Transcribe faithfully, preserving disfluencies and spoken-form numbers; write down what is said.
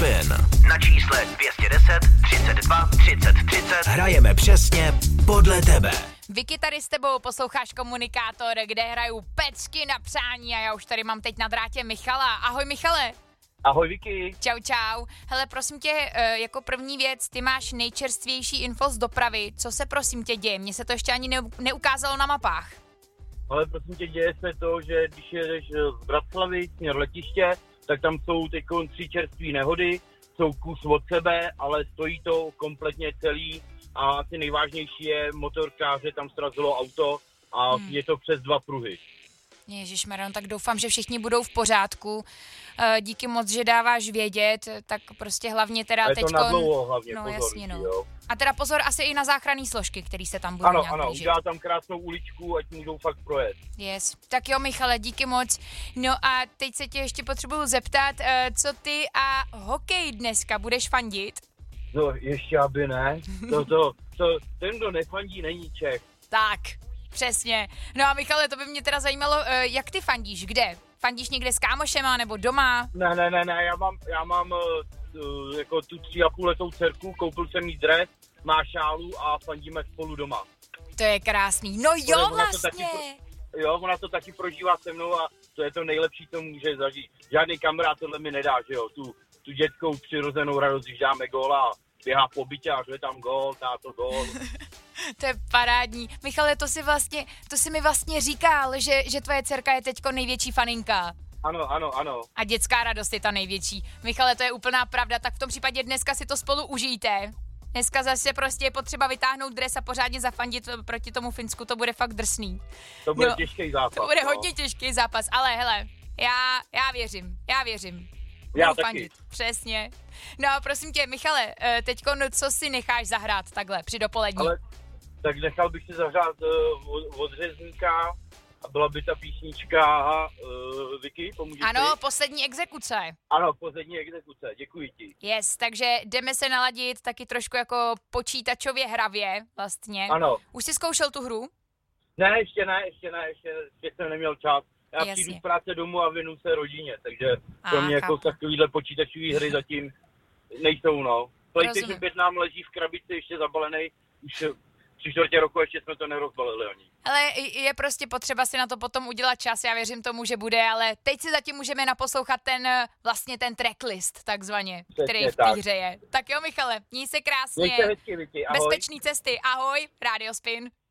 Spin. Na čísle dvě stě deset třicet dva třicet třicet Hrajeme přesně podle tebe. Vicky, tady s tebou posloucháš Komunikátor, kde hraju pecky na přání a já už tady mám teď na drátě Michala. Ahoj Michale. Ahoj Vicky. Čau, čau. Hele, prosím tě, jako první věc, ty máš nejčerstvější info z dopravy. Co se prosím tě děje? Mně se to ještě ani neukázalo na mapách. Ale prosím tě, děje se to, že když jedeš z Vraclavy směr letiště, tak tam jsou teď tři čerstvé nehody, jsou kus od sebe, ale stojí to kompletně celý a asi nejvážnější je motorkáře, tam srazilo auto a hmm. je to přes dva pruhy. Ježišmarja, no tak doufám, že všichni budou v pořádku. Díky moc, že dáváš vědět, tak prostě hlavně teda teďko... teďko... Je to nadlouho hlavně, no, pozor. Jasně, no. Jo. A teda pozor asi i na záchranné složky, který se tam budou ano, nějak Ano, ano, blížit. udělá tam krásnou uličku, ať můžou fakt projet. Yes. Tak jo, Michale, díky moc. No a teď se tě ještě potřebuju zeptat, co ty a hokej dneska budeš fandit? No, ještě aby ne. To, to, to, ten, kdo nefandí, není Čech. Tak, přesně. No a Michale, to by mě teda zajímalo, jak ty fandíš, kde? Fandíš někde s kámošema nebo doma? Ne, ne, ne, ne, já mám, já mám uh, jako tu tři a půl letou dcerku, koupil jsem jí dres, má šálu a fandíme spolu doma. To je krásný. No jo, ona vlastně. To taky, jo, ona to taky prožívá se mnou a to je to nejlepší, co může zažít. Žádný kamarád tohle mi nedá, že jo, tu, tu dětskou přirozenou radost, když dáme góla a běhá po bytě a řve tam gól, táto gól. To je parádní. Michale, to si vlastně, to si mi vlastně říkal, že, že tvoje dcerka je teďko největší faninka. Ano, ano, ano. A dětská radost je ta největší. Michale, to je úplná pravda, tak v tom případě dneska si to spolu užijte. Dneska zase prostě je potřeba vytáhnout dres a pořádně zafandit proti tomu Finsku, to bude fakt drsný. To bude no, těžký zápas. To bude no. hodně těžký zápas, ale hele, já, já věřím, já věřím. Já Budu taky. fandit, přesně. No a prosím tě, Michale, teďko no, co si necháš zahrát takhle při dopolední? Ale tak nechal bych si zahrát uh, od, od Řezníka a byla by ta písnička uh, Vicky, pomůžeš Ano, si? poslední exekuce. Ano, poslední exekuce, děkuji ti. Yes, takže jdeme se naladit taky trošku jako počítačově hravě vlastně. Ano. Už jsi zkoušel tu hru? Ne, ještě ne, ještě ne, ještě, ještě jsem neměl čas. Já Jasně. přijdu z práce domů a věnu se rodině, takže A, pro mě jako chápu. takovýhle počítačové hry zatím nejsou, no. PlayStation Rozumím. pět nám leží v krabici ještě zabalený, už tři čtvrtě roku ještě jsme to nerozbalili ani. Ale je prostě potřeba si na to potom udělat čas, já věřím tomu, že bude, ale teď si zatím můžeme naposlouchat ten, vlastně ten tracklist, takzvaně, Přesně který v té tak. hře je. Tak jo, Michale, měj se krásně. Mějte hezky, Vicky, ahoj. Bezpečný cesty, ahoj, Radio Spin.